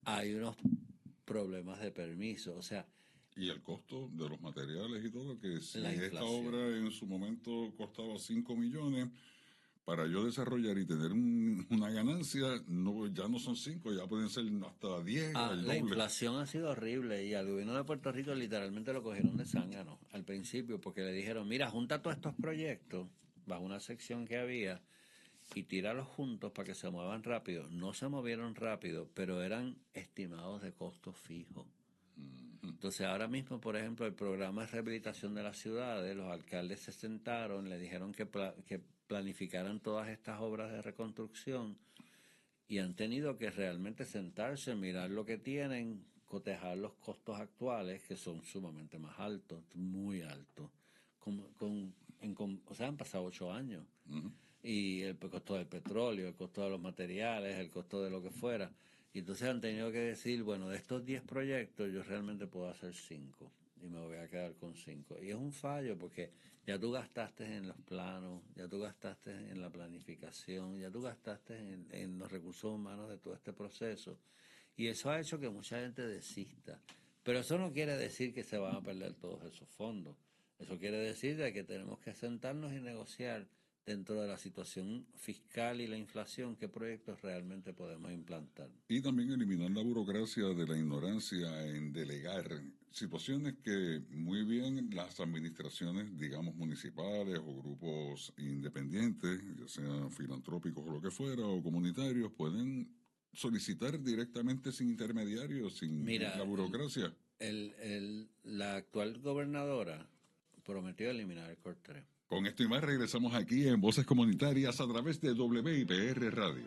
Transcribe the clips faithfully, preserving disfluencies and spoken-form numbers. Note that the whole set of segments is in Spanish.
hay unos problemas de permiso, o sea, y el costo de los materiales y todo, que si la esta inflación. obra en su momento costaba cinco millones, para yo desarrollar y tener un, una ganancia, no, ya no son cinco, ya pueden ser hasta diez, Ah, el la doble. inflación ha sido horrible y al gobierno de Puerto Rico literalmente lo cogieron de zángano al principio porque le dijeron, mira, junta todos estos proyectos bajo una sección que había y tíralos juntos para que se muevan rápido. No se movieron rápido, pero eran estimados de costo fijo. Entonces ahora mismo, por ejemplo, el programa de rehabilitación de las ciudades, los alcaldes se sentaron, le dijeron que, pla que planificaran todas estas obras de reconstrucción y han tenido que realmente sentarse, mirar lo que tienen, cotejar los costos actuales, que son sumamente más altos, muy altos. Con, con, en, con, o sea, han pasado ocho años. Uh-huh. Y el costo del petróleo, el costo de los materiales, el costo de lo que fuera. Y entonces han tenido que decir, bueno, de estos diez proyectos yo realmente puedo hacer cinco y me voy a quedar con cinco. Y es un fallo porque ya tú gastaste en los planos, ya tú gastaste en la planificación, ya tú gastaste en, en los recursos humanos de todo este proceso. Y eso ha hecho que mucha gente desista. Pero eso no quiere decir que se van a perder todos esos fondos. Eso quiere decir de que tenemos que sentarnos y negociar dentro de la situación fiscal y la inflación, qué proyectos realmente podemos implantar. Y también eliminar la burocracia de la ignorancia en delegar situaciones que muy bien las administraciones, digamos, municipales o grupos independientes, ya sean filantrópicos o lo que fuera, o comunitarios, pueden solicitar directamente sin intermediarios, sin Mira, la burocracia. el, el, la actual gobernadora prometió eliminar el Cortré. Con esto y más regresamos aquí en Voces Comunitarias a través de W I P R Radio.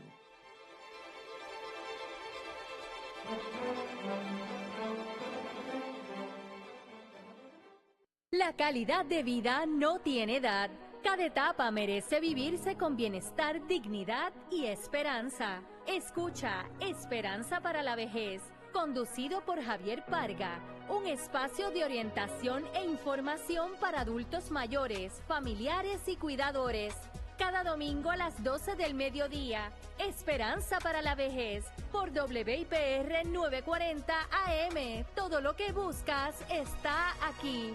La calidad de vida no tiene edad. Cada etapa merece vivirse con bienestar, dignidad y esperanza. Escucha Esperanza para la Vejez, conducido por Javier Parga, un espacio de orientación e información para adultos mayores, familiares y cuidadores. Cada domingo a las doce del mediodía, Esperanza para la Vejez, por W I P R novecientos cuarenta A M. Todo lo que buscas está aquí.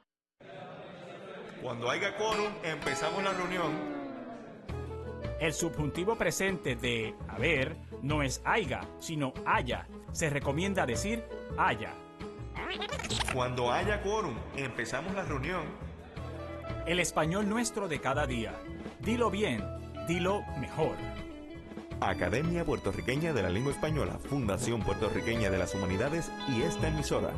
Cuando haya quórum, empezamos la reunión. El subjuntivo presente de haber no es haiga, sino haya. Se recomienda decir haya. Cuando haya quórum, empezamos la reunión. El español nuestro de cada día. Dilo bien, dilo mejor. Academia Puertorriqueña de la Lengua Española, Fundación Puertorriqueña de las Humanidades y esta emisora.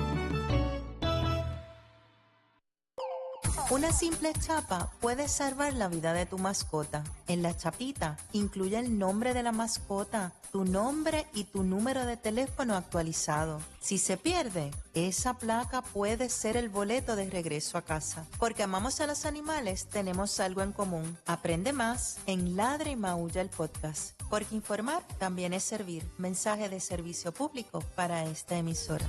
Una simple chapa puede salvar la vida de tu mascota. En la chapita incluye el nombre de la mascota, tu nombre y tu número de teléfono actualizado. Si se pierde, esa placa puede ser el boleto de regreso a casa. Porque amamos a los animales, tenemos algo en común. Aprende más en Ladra y Maulla el podcast. Porque informar también es servir. Mensaje de servicio público para esta emisora.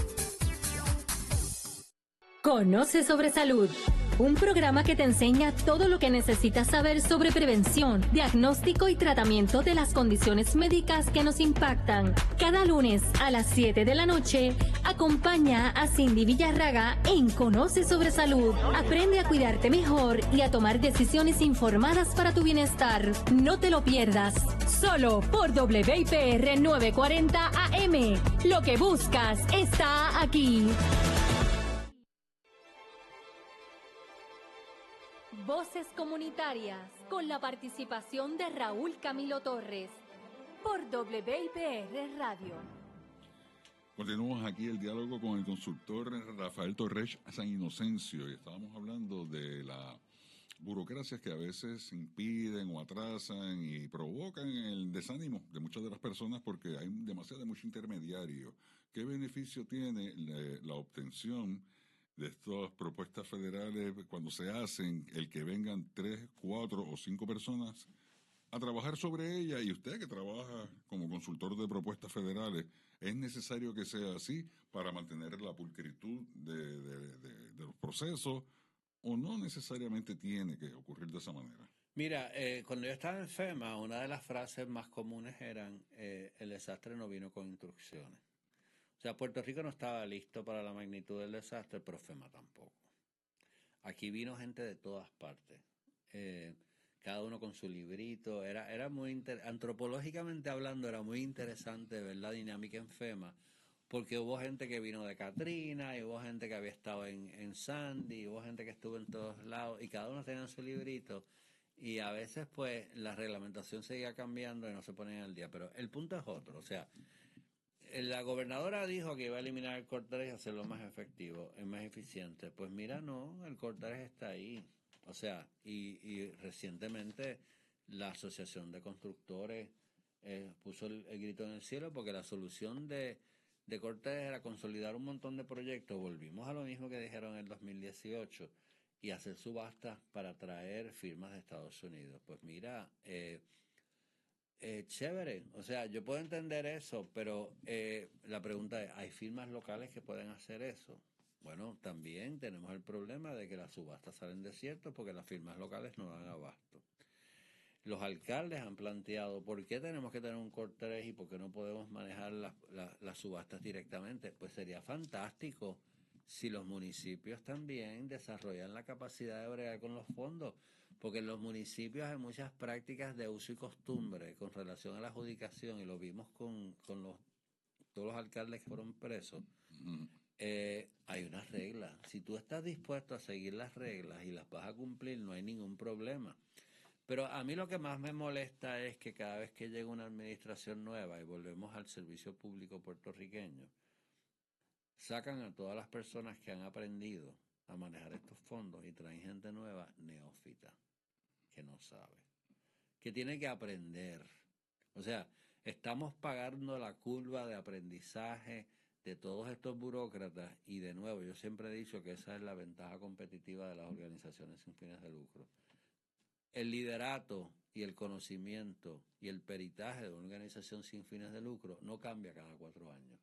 Conoce sobre salud. Un programa que te enseña todo lo que necesitas saber sobre prevención, diagnóstico y tratamiento de las condiciones médicas que nos impactan. Cada lunes a las siete de la noche, acompaña a Cindy Villarraga en Conoce sobre Salud. Aprende a cuidarte mejor y a tomar decisiones informadas para tu bienestar. No te lo pierdas. Solo por W I P R novecientos cuarenta A M. Lo que buscas está aquí. Voces comunitarias, con la participación de Raúl Camilo Torres, por W I P R Radio. Continuamos aquí el diálogo con el consultor Rafael Torres San Inocencio y estábamos hablando de las burocracias que a veces impiden o atrasan y provocan el desánimo de muchas de las personas porque hay demasiado mucho intermediario. ¿Qué beneficio tiene la, la obtención de estas propuestas federales cuando se hacen, el que vengan tres, cuatro o cinco personas a trabajar sobre ella? Y usted que trabaja como consultor de propuestas federales, ¿es necesario que sea así para mantener la pulcritud de, de, de, de los procesos o no necesariamente tiene que ocurrir de esa manera? Mira, eh, cuando yo estaba en FEMA, una de las frases más comunes eran, eh, el desastre no vino con instrucciones. O sea, Puerto Rico no estaba listo para la magnitud del desastre, pero FEMA tampoco. Aquí vino gente de todas partes, eh, cada uno con su librito. Era, era muy inter- antropológicamente hablando, era muy interesante ver la dinámica en FEMA, porque hubo gente que vino de Katrina, y hubo gente que había estado en, en Sandy, y hubo gente que estuvo en todos lados, y cada uno tenía su librito, y a veces pues la reglamentación seguía cambiando y no se ponían al día. Pero el punto es otro, o sea, la gobernadora dijo que iba a eliminar el cortaje y hacerlo más efectivo, es más eficiente. Pues mira, no, el cortaje está ahí. O sea, y, y recientemente la Asociación de Constructores eh, puso el, el grito en el cielo, porque la solución de, de cortaje era consolidar un montón de proyectos. Volvimos a lo mismo que dijeron en el dos mil dieciocho y hacer subastas para traer firmas de Estados Unidos. Pues mira, eh, eh, chévere, o sea, yo puedo entender eso, pero eh, la pregunta es, ¿hay firmas locales que pueden hacer eso? Bueno, también tenemos el problema de que las subastas salen desiertos porque las firmas locales no dan abasto. Los alcaldes han planteado, ¿por qué tenemos que tener un cortés y por qué no podemos manejar las, las, las subastas directamente? Pues sería fantástico si los municipios también desarrollan la capacidad de bregar con los fondos, porque en los municipios hay muchas prácticas de uso y costumbre con relación a la adjudicación, y lo vimos con, con los, todos los alcaldes que fueron presos. Ujú. Eh, hay unas reglas. Si tú estás dispuesto a seguir las reglas y las vas a cumplir, no hay ningún problema. Pero a mí lo que más me molesta es que cada vez que llega una administración nueva, y volvemos al servicio público puertorriqueño, sacan a todas las personas que han aprendido a manejar estos fondos y traen gente nueva, neófita, que no sabe, que tiene que aprender. O sea, estamos pagando la curva de aprendizaje de todos estos burócratas, y de nuevo, yo siempre he dicho que esa es la ventaja competitiva de las organizaciones sin fines de lucro. El liderato y el conocimiento y el peritaje de una organización sin fines de lucro no cambia cada cuatro años.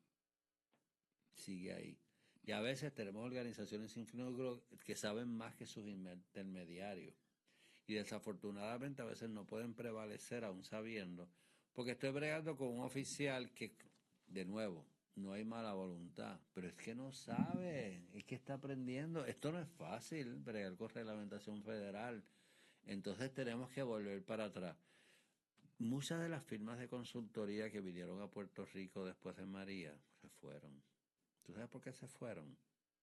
Sigue ahí. Y a veces tenemos organizaciones sin fines de lucro que saben más que sus intermediarios. Y desafortunadamente a veces no pueden prevalecer aún sabiendo, porque estoy bregando con un oficial que, de nuevo, no hay mala voluntad, pero es que no sabe, es que está aprendiendo. Esto no es fácil, bregar con reglamentación federal. Entonces tenemos que volver para atrás. Muchas de las firmas de consultoría que vinieron a Puerto Rico después de María se fueron. ¿Tú sabes por qué se fueron?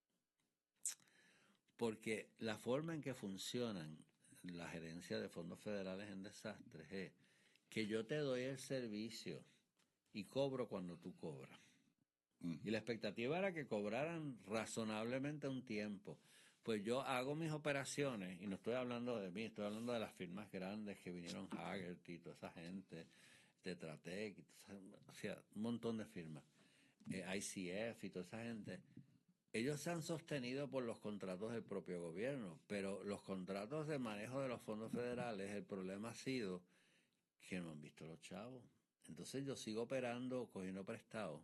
Porque la forma en que funcionan la gerencia de fondos federales en desastres es que yo te doy el servicio y cobro cuando tú cobras. Mm. Y la expectativa era que cobraran razonablemente un tiempo. Pues yo hago mis operaciones, y no estoy hablando de mí, estoy hablando de las firmas grandes que vinieron, Haggerty y toda esa gente, Tetra Tech, y toda esa, o sea, un montón de firmas, eh, I C F y toda esa gente. Ellos se han sostenido por los contratos del propio gobierno, pero los contratos de manejo de los fondos federales, el problema ha sido que no han visto los chavos. Entonces yo sigo operando, cogiendo prestado,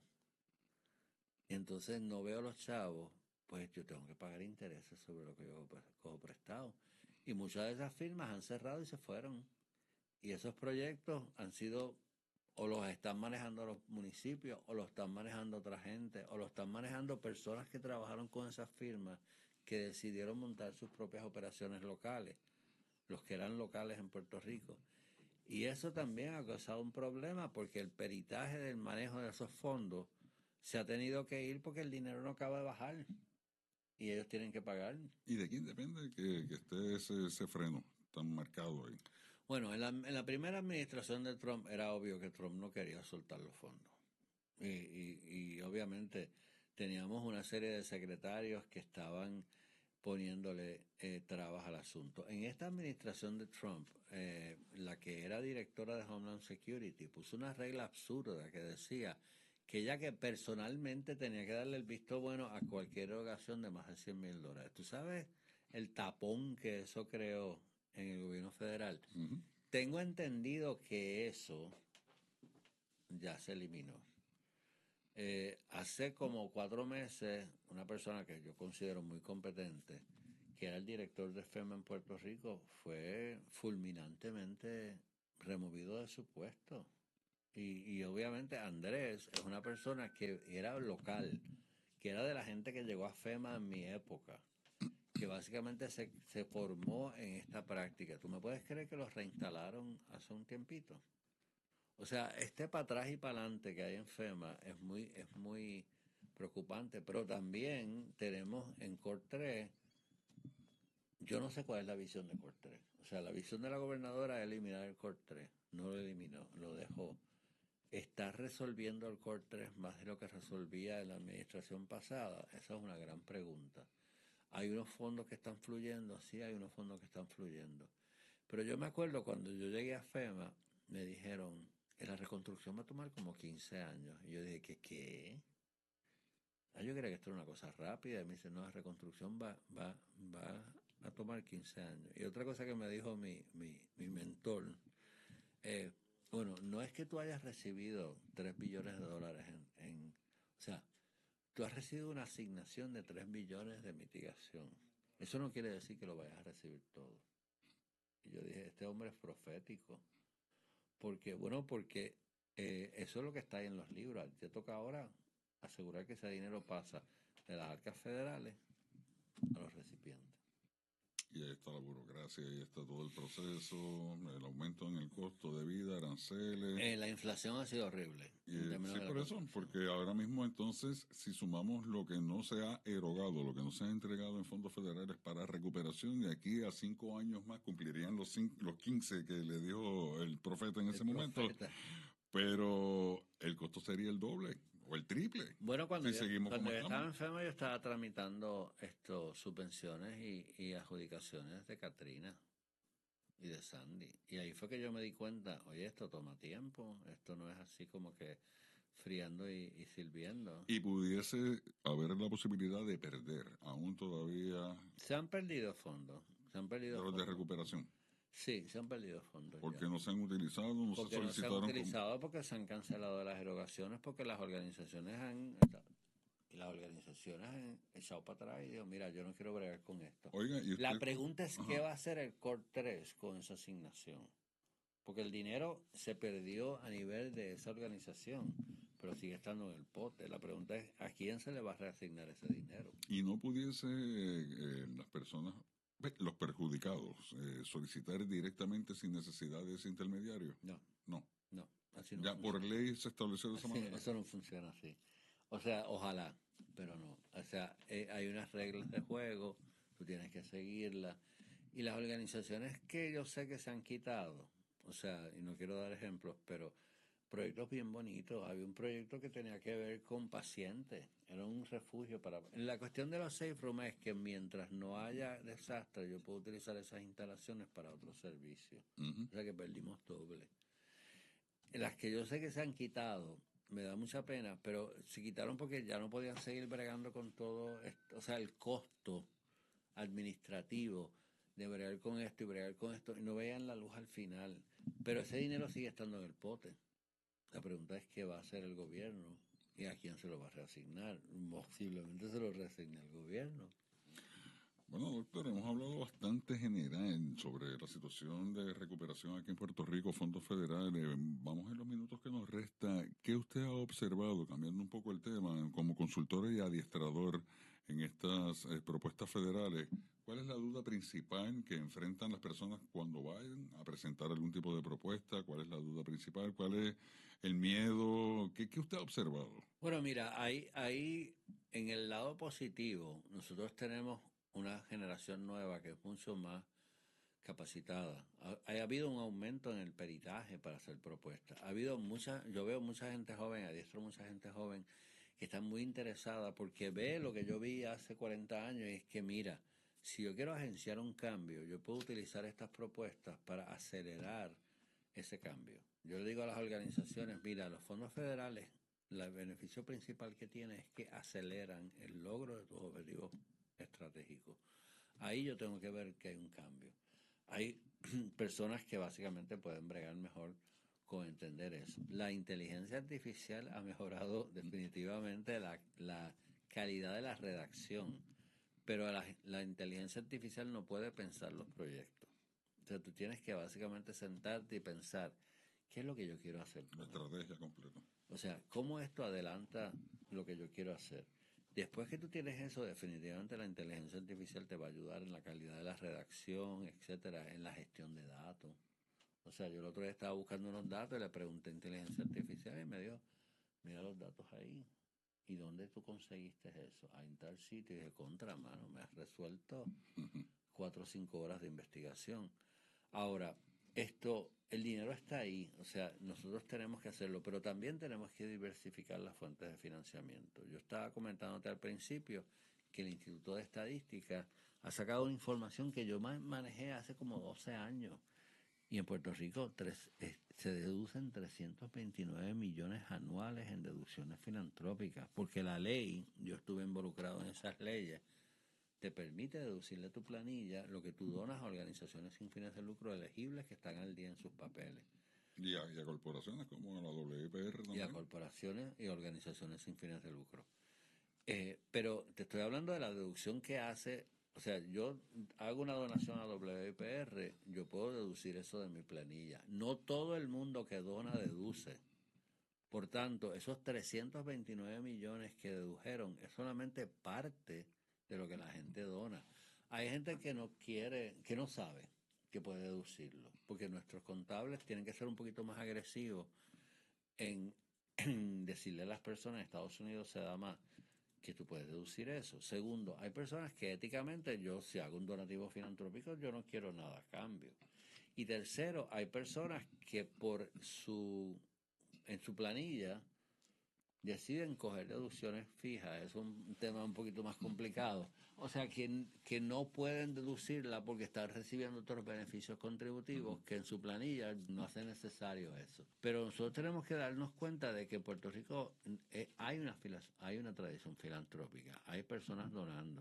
y entonces no veo los chavos, pues yo tengo que pagar intereses sobre lo que yo cojo prestado. Y muchas de esas firmas han cerrado y se fueron. Y esos proyectos han sido, o los están manejando los municipios, o los están manejando otra gente, o los están manejando personas que trabajaron con esas firmas, que decidieron montar sus propias operaciones locales, los que eran locales en Puerto Rico. Y eso también ha causado un problema, porque el peritaje del manejo de esos fondos se ha tenido que ir porque el dinero no acaba de bajar y ellos tienen que pagar. ¿Y de quién depende que, que esté ese, ese freno tan marcado ahí? Bueno, en la, en la primera administración de Trump era obvio que Trump no quería soltar los fondos. Y, y, y obviamente teníamos una serie de secretarios que estaban poniéndole eh, trabas al asunto. En esta administración de Trump, eh, la que era directora de Homeland Security puso una regla absurda que decía que ella que personalmente tenía que darle el visto bueno a cualquier erogación de más de cien mil dólares. ¿Tú sabes el tapón que eso creó en el gobierno federal? Uh-huh. Tengo entendido que eso ya se eliminó. Eh, hace como cuatro meses, una persona que yo considero muy competente, que era el director de FEMA en Puerto Rico, fue fulminantemente removido de su puesto. Y, y obviamente Andrés es una persona que era local, que era de la gente que llegó a FEMA en mi época, que básicamente se, se formó en esta práctica. ¿Tú me puedes creer que los reinstalaron hace un tiempito? O sea, este para atrás y para adelante que hay en FEMA es muy, es muy preocupante, pero también tenemos en Cort tres, yo no sé cuál es la visión de Cort tres. O sea, la visión de la gobernadora es eliminar el Cort tres, no lo eliminó, lo dejó. ¿Está resolviendo el Cort tres más de lo que resolvía en la administración pasada? Esa es una gran pregunta. ¿Hay unos fondos que están fluyendo? Sí, hay unos fondos que están fluyendo. Pero yo me acuerdo cuando yo llegué a FEMA, me dijeron, la reconstrucción va a tomar como quince años. Y yo dije, ¿qué qué? Ah, yo creía que esto era una cosa rápida. Y me dice, no, la reconstrucción va, va, va a tomar quince años. Y otra cosa que me dijo mi, mi, mi mentor, eh, bueno, no es que tú hayas recibido tres billones de dólares en, en... O sea, tú has recibido una asignación de tres billones de mitigación. Eso no quiere decir que lo vayas a recibir todo. Y yo dije, este hombre es profético. Porque, bueno, porque eh, eso es lo que está ahí en los libros. Te toca ahora asegurar que ese dinero pasa de las arcas federales a los recipientes. Y ahí está la burocracia, ahí está todo el proceso, el aumento en el costo de vida, aranceles. Eh, la inflación ha sido horrible. Y, sí, por eso, porque ahora mismo entonces, si sumamos lo que no se ha erogado, lo que no se ha entregado en fondos federales para recuperación, de aquí a cinco años más cumplirían los, cinco, los quince que le dijo el profeta en el ese momento. Profeta. Pero el costo sería el doble o el triple. Bueno, cuando si yo, seguimos cuando como yo estamos. estaba enfermo, yo estaba tramitando esto, subvenciones y, y adjudicaciones de Katrina y de Sandy. Y ahí fue que yo me di cuenta, oye, esto toma tiempo, esto no es así como que friando y, y sirviendo. Y pudiese haber la posibilidad de perder, aún todavía. Se han perdido fondos, se han perdido de los fondos. de recuperación. Sí, se han perdido fondos. Porque ya. no se han utilizado, no porque se solicitaron. No se han utilizado como... porque se han cancelado las erogaciones, porque las organizaciones han... Y las organizaciones han echado para atrás y digo, mira, yo no quiero bregar con esto. Oiga, ¿y usted? La pregunta es, Ajá. ¿qué va a hacer el Cort tres con esa asignación? Porque el dinero se perdió a nivel de esa organización, pero sigue estando en el pote. La pregunta es, ¿a quién se le va a reasignar ese dinero? Y no pudiese eh, las personas, los perjudicados, eh, solicitar directamente sin necesidad de ese intermediario. No. No. No. Así no ya funciona. Por ley se estableció de esa así, manera. Eso no funciona así. O sea, ojalá, pero no. O sea, eh, hay unas reglas de juego, tú tienes que seguirlas. Y las organizaciones que yo sé que se han quitado, o sea, y no quiero dar ejemplos, pero proyectos bien bonitos. Había un proyecto que tenía que ver con pacientes, era un refugio para... La cuestión de los safe rooms es que mientras no haya desastre, yo puedo utilizar esas instalaciones para otros servicios. Uh-huh. O sea que perdimos doble. Las que yo sé que se han quitado, me da mucha pena, pero se quitaron porque ya no podían seguir bregando con todo esto, o sea, el costo administrativo de bregar con esto y bregar con esto, y no veían la luz al final. Pero ese dinero sigue estando en el pote. La pregunta es qué va a hacer el gobierno y a quién se lo va a reasignar. Posiblemente se lo reasigne el gobierno. Bueno, doctor, hemos hablado bastante general sobre la situación de recuperación aquí en Puerto Rico, fondos federales. Vamos en los minutos que nos resta. ¿Qué usted ha observado, cambiando un poco el tema, como consultor y adiestrador en estas eh, propuestas federales? ¿Cuál es la duda principal que enfrentan las personas cuando vayan a presentar algún tipo de propuesta? ¿Cuál es la duda principal? ¿Cuál es el miedo? ¿Qué, qué usted ha observado? Bueno, mira, ahí, ahí en el lado positivo, nosotros tenemos una generación nueva que es mucho más capacitada. Ha, ha habido un aumento en el peritaje para hacer propuestas. Ha habido mucha, yo veo mucha gente joven, adiestro mucha gente joven que está muy interesada porque ve lo que yo vi hace cuarenta años y es que mira, si yo quiero agenciar un cambio, yo puedo utilizar estas propuestas para acelerar ese cambio. Yo le digo a las organizaciones, mira, los fondos federales, el beneficio principal que tienen es que aceleran el logro de tus objetivos estratégicos. Ahí yo tengo que ver que hay un cambio. Hay personas que básicamente pueden bregar mejor con entender eso. La inteligencia artificial ha mejorado definitivamente la, la calidad de la redacción, pero la, la inteligencia artificial no puede pensar los proyectos. O sea, tú tienes que básicamente sentarte y pensar, ¿qué es lo que yo quiero hacer? La estrategia completa. O sea, ¿cómo esto adelanta lo que yo quiero hacer? Después que tú tienes eso, definitivamente la inteligencia artificial te va a ayudar en la calidad de la redacción, etcétera, en la gestión de datos. O sea, yo el otro día estaba buscando unos datos y le pregunté a inteligencia artificial y me dijo, mira los datos ahí. ¿Y dónde tú conseguiste eso? Ah, en tal sitio. Y dije, contra, mano, me has resuelto cuatro o cinco horas de investigación. Ahora, esto, el dinero está ahí, o sea, nosotros tenemos que hacerlo, pero también tenemos que diversificar las fuentes de financiamiento. Yo estaba comentándote al principio que el Instituto de Estadística ha sacado una información que yo manejé hace como doce años, y en Puerto Rico tres, eh, se deducen trescientos veintinueve millones anuales en deducciones filantrópicas, porque la ley, yo estuve involucrado en esas leyes, te permite deducirle a tu planilla lo que tú donas a organizaciones sin fines de lucro elegibles que están al día en sus papeles. Y a, y a corporaciones como la W I P R también. Y a corporaciones y organizaciones sin fines de lucro. Eh, pero te estoy hablando de la deducción que hace, o sea, yo hago una donación a W I P R, yo puedo deducir eso de mi planilla. No todo el mundo que dona deduce. Por tanto, esos trescientos veintinueve millones que dedujeron es solamente parte de lo que la gente dona. Hay gente que no quiere, que no sabe que puede deducirlo, porque nuestros contables tienen que ser un poquito más agresivos en, en decirle a las personas, en Estados Unidos se da más, que tú puedes deducir eso. Segundo, hay personas que éticamente, yo si hago un donativo filantrópico, yo no quiero nada a cambio. Y tercero, hay personas que por su, en su planilla, deciden coger deducciones fijas. Es un tema un poquito más complicado. O sea, que, que no pueden deducirla porque están recibiendo otros beneficios contributivos que en su planilla no hace necesario eso. Pero nosotros tenemos que darnos cuenta de que en Puerto Rico eh, hay, una hay una tradición filantrópica, hay personas donando.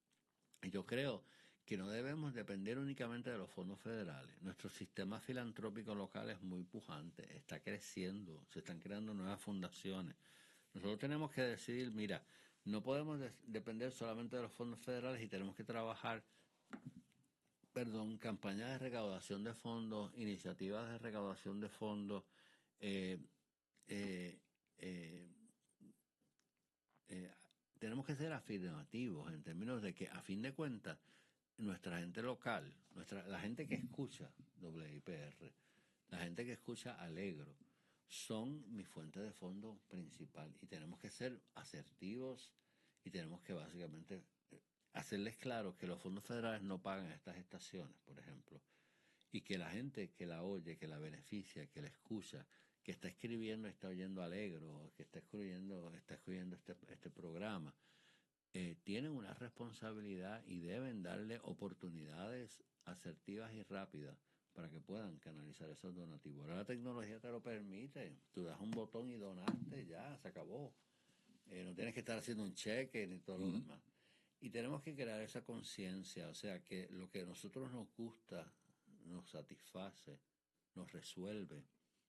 Y yo creo que no debemos depender únicamente de los fondos federales. Nuestro sistema filantrópico local es muy pujante, está creciendo, se están creando nuevas fundaciones. Nosotros tenemos que decidir, mira, no podemos de- depender solamente de los fondos federales y tenemos que trabajar, perdón, campañas de recaudación de fondos, iniciativas de recaudación de fondos, eh, eh, eh, eh, tenemos que ser afirmativos en términos de que, a fin de cuentas, nuestra gente local, nuestra, la gente que escucha W I P R, la gente que escucha Alegro, son mi fuente de fondo principal y tenemos que ser asertivos y tenemos que básicamente eh, hacerles claro que los fondos federales no pagan estas estaciones, por ejemplo, y que la gente que la oye, que la beneficia, que la escucha, que está escribiendo, está oyendo Alegro, que está escribiendo, está escribiendo este, este programa, eh, tienen una responsabilidad y deben darle oportunidades asertivas y rápidas para que puedan canalizar esos donativos. Ahora la tecnología te lo permite. Tú das un botón y donaste, ya, se acabó. Eh, no tienes que estar haciendo un cheque ni todo lo Ujú. demás. Y tenemos que crear esa conciencia, o sea, que lo que a nosotros nos gusta, nos satisface, nos resuelve,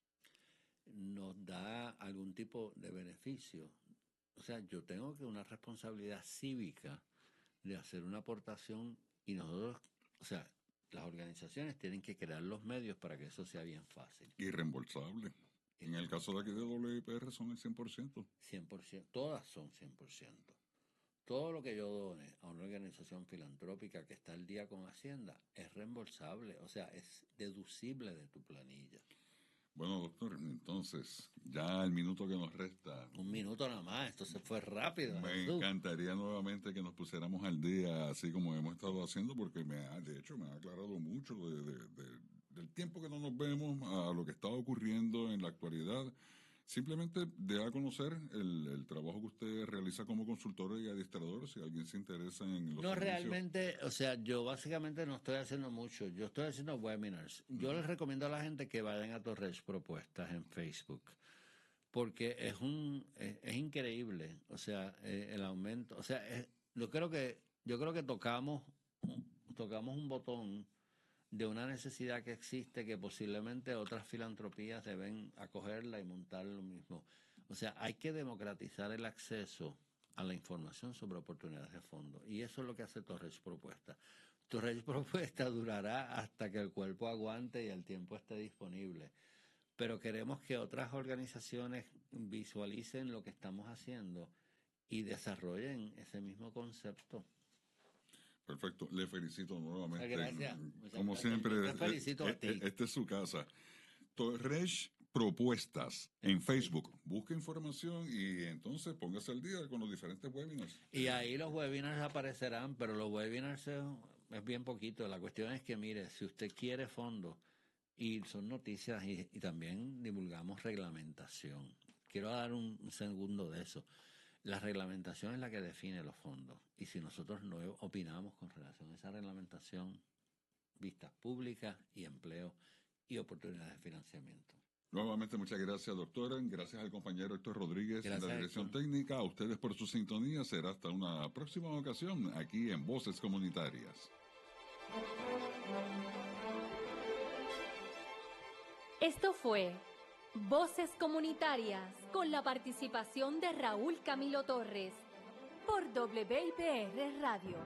nos da algún tipo de beneficio. O sea, yo tengo que una responsabilidad cívica de hacer una aportación y nosotros, o sea, las organizaciones tienen que crear los medios para que eso sea bien fácil. Y reembolsable. En el caso de aquí de W I P R son el cien por ciento. cien por ciento, todas son cien por ciento. Todo lo que yo done a una organización filantrópica que está al día con Hacienda es reembolsable, o sea, es deducible de tu planilla. Bueno, doctor, entonces, ya el minuto que nos resta, Un minuto nada más, esto se fue rápido. me Jesús. encantaría nuevamente que nos pusiéramos al día, así como hemos estado haciendo, porque me ha, de hecho me ha aclarado mucho de, de- de- del tiempo que no nos vemos a lo que está ocurriendo en la actualidad. Simplemente de a conocer el, el trabajo que usted realiza como consultor y adiestrador, si alguien se interesa en los No, servicios. realmente, o sea, yo básicamente no estoy haciendo mucho, yo estoy haciendo webinars. Yo les recomiendo a la gente que vayan a Torres Propuestas en Facebook, porque es un es, es increíble, o sea, eh, el aumento, o sea, es- yo creo que yo creo que tocamos tocamos un botón de una necesidad que existe que posiblemente otras filantropías deben acogerla y montar lo mismo. O sea, hay que democratizar el acceso a la información sobre oportunidades de fondo. Y eso es lo que hace Torres Propuesta. Torres Propuesta durará hasta que el cuerpo aguante y el tiempo esté disponible. Pero queremos que otras organizaciones visualicen lo que estamos haciendo y desarrollen ese mismo concepto. Perfecto, le felicito nuevamente. Gracias. Como Muchas siempre, gracias. Te felicito a ti. Esta es su casa. Torres Propuestas en Facebook. Busque información y entonces póngase al día con los diferentes webinars. Y ahí los webinars aparecerán, pero los webinars es, es bien poquito. La cuestión es que, mire, si usted quiere fondos, y son noticias y, y también divulgamos reglamentación. Quiero dar un, un segundo de eso. La reglamentación es la que define los fondos. Y si nosotros no opinamos con relación a esa reglamentación, vistas públicas y empleo y oportunidades de financiamiento. Nuevamente, muchas gracias, doctora. Gracias al compañero Héctor Rodríguez Gracias, de la dirección Héctor. técnica. A ustedes por su sintonía. Será hasta una próxima ocasión aquí en Voces Comunitarias. Esto fue Voces Comunitarias con la participación de Raúl Camilo Torres por W I P R Radio.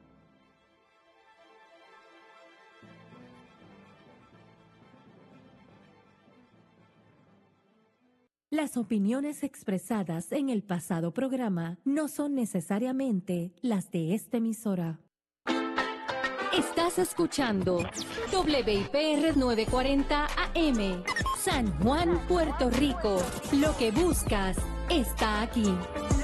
Las opiniones expresadas en el pasado programa no son necesariamente las de esta emisora. Estás escuchando W I P R novecientos cuarenta A M, San Juan, Puerto Rico. Lo que buscas está aquí.